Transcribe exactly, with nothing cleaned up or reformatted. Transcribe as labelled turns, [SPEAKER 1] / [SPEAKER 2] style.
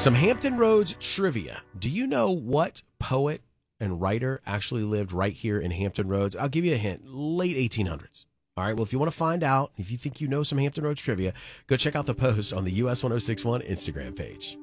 [SPEAKER 1] Some Hampton Roads trivia. Do you know what poet and writer actually lived right here in Hampton Roads? I'll give you a hint. Late eighteen hundreds. All right. Well, if you want to find out, if you think you know some Hampton Roads trivia, go check out the post on the U S ten sixty-one Instagram page.